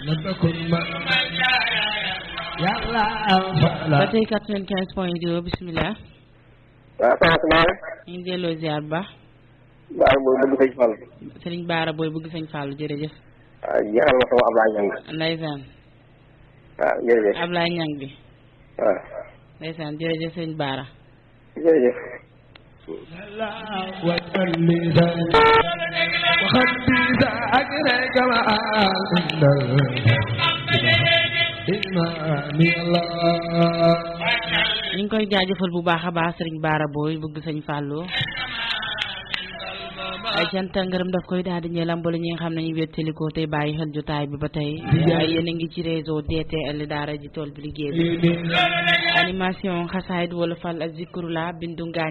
ba tey 95.2 bismillah. waaw soxna ñu ngi delloo ziar ba. Baara booy bëgg sëñ Fall. Sëriñ Baara booy bëgg sëñ Fall jërëjëf. waaw jeexal ma sama Ablaye Ñang. Ndeysaan. waaw jërëjëf. Ablaye Ñang bi. waaw. Ndeysaan jërëjëf sëriñ Baara. jërëjëf. ñu ngi koy jaajëfal bu baax a baax sëriñ Baara booy bëgg sëñ Fallou ay cant ngërëm daf koy daal di ñeelam mbala ñi nga xam ne ñu wéttalikoo tey bàyyi xel jotaay bi ba tey ay yéen a ngi ci réseau DTL daara ji tool bi liggéey bi animation xasaayid wala fal ak zikrula bindu ngaañ